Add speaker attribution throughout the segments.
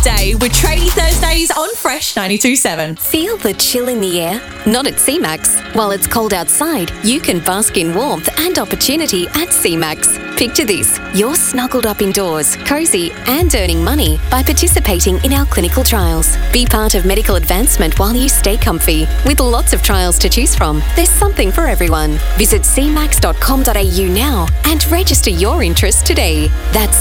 Speaker 1: day with Tradie Thursdays on Fresh 92.7.
Speaker 2: Feel the chill in the air? Not at CMAX. While it's cold outside, you can bask in warmth and opportunity at CMAX. Picture this, you're snuggled up indoors, cosy and earning money by participating in our clinical trials. Be part of medical advancement while you stay comfy. With lots of trials to choose from, there's something for everyone. Visit cmax.com.au now and register your interest today. That's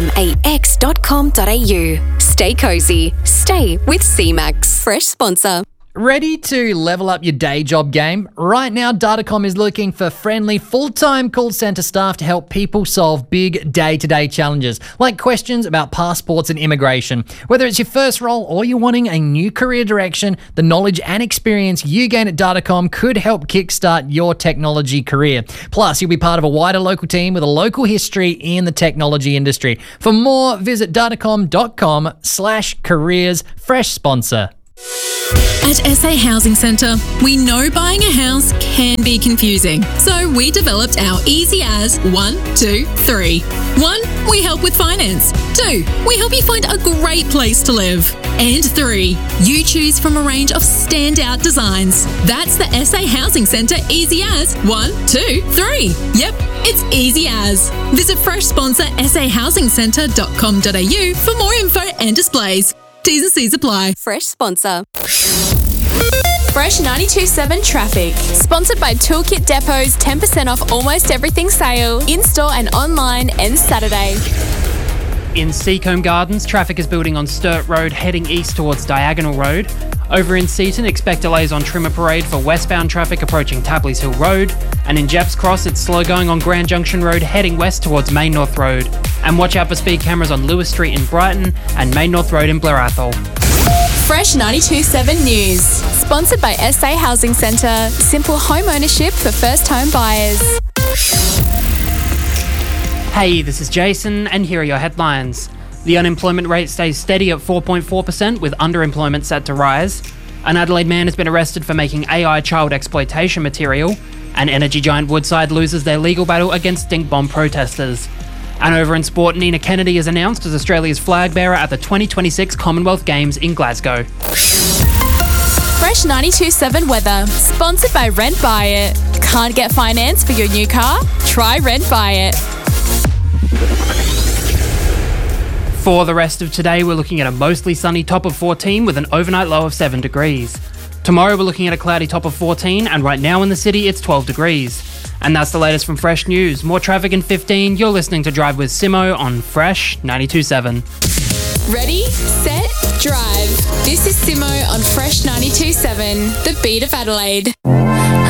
Speaker 2: cmax.com.au. Stay cosy. Stay with CMAX. Fresh sponsor.
Speaker 3: Ready to level up your day job game? Right now, Datacom is looking for friendly, full-time call centre staff to help people solve big day-to-day challenges, like questions about passports and immigration. Whether it's your first role or you're wanting a new career direction, the knowledge and experience you gain at Datacom could help kickstart your technology career. Plus, you'll be part of a wider local team with a local history in the technology industry. For more, visit datacom.com/careers. Fresh sponsor.
Speaker 4: At SA Housing Centre, we know buying a house can be confusing. So we developed our Easy As 1, 2, 3. 1, we help with finance. 2, we help you find a great place to live. And 3, you choose from a range of standout designs. That's the SA Housing Centre Easy As 1, 2, 3. Yep, it's Easy As. Visit fresh sponsor sahousingcentre.com.au for more info and displays. T's and C's apply.
Speaker 2: Fresh sponsor.
Speaker 1: Fresh 92.7 Traffic. Sponsored by Toolkit Depot's 10% off almost everything sale. In-store and online ends Saturday.
Speaker 5: In Seacombe Gardens, traffic is building on Sturt Road heading east towards Diagonal Road. Over in Seaton, expect delays on Trimmer Parade for westbound traffic approaching Tapley's Hill Road. And in Jepps Cross, it's slow going on Grand Junction Road heading west towards Main North Road. And watch out for speed cameras on Lewis Street in Brighton and Main North Road in Blair Athol.
Speaker 1: Fresh 92.7 News. Sponsored by SA Housing Centre. Simple home ownership for first home buyers.
Speaker 5: Hey, this is Jason, and here are your headlines. The unemployment rate stays steady at 4.4%, with underemployment set to rise. An Adelaide man has been arrested for making AI child exploitation material. And energy giant Woodside loses their legal battle against stink bomb protesters. And over in sport, Nina Kennedy is announced as Australia's flag bearer at the 2026 Commonwealth Games in Glasgow.
Speaker 1: Fresh 92.7 weather. Sponsored by Rent Buy It. Can't get finance for your new car? Try Rent Buy It.
Speaker 5: For the rest of today, we're looking at a mostly sunny top of 14 with an overnight low of 7 degrees. Tomorrow, we're looking at a cloudy top of 14, and right now in the city, it's 12 degrees. And that's the latest from Fresh News. More traffic in 15. You're listening to Drive with Simo on Fresh 92.7.
Speaker 1: Ready, set, drive. This is Simo on Fresh 92.7, the beat of Adelaide.